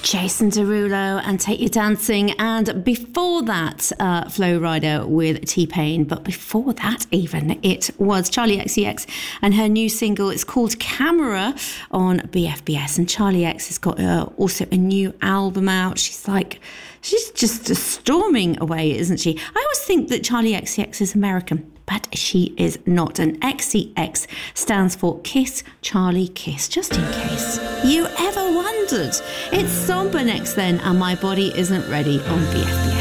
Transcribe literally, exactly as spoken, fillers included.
Jason Derulo and Take You Dancing, and before that uh, Flow Rider with T-Pain, but before that even it was Charlie X C X and her new single. It's called Camera on B F B S, and Charlie X has got uh, also a new album out. She's like she's just storming away, isn't she? I always think that Charlie X C X is American, but she is not. And X C X stands for Kiss Charlie Kiss, just in case you ever wondered. It's Somber next then, and My Body Isn't Ready on B F B S.